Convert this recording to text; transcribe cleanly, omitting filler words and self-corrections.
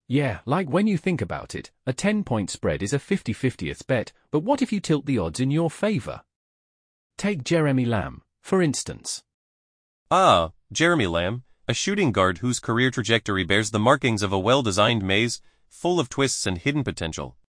Yeah, like when you think about it, a 10-point spread is a 50-50th bet, but what if you tilt the odds in your favor? Take Jeremy Lamb, for instance. Ah, Jeremy Lamb, a shooting guard whose career trajectory bears the markings of a well-designed maze, full of twists and hidden potential.